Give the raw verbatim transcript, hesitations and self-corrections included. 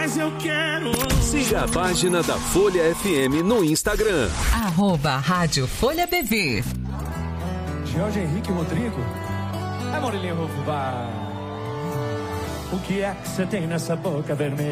Mas eu quero. Siga a página da Folha F M no Instagram. Arroba Rádio Folha B V. Jorge Henrique Rodrigo. É Morilinho Rufubá. O que é que você tem nessa boca vermelha?